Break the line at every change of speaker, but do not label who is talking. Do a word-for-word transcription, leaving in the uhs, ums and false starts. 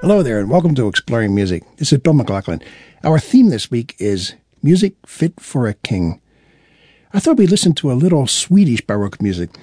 Hello there, and welcome to Exploring Music. This is Bill McLaughlin. Our theme this week is Music Fit for a King. I thought we'd listen to a little Swedish Baroque music.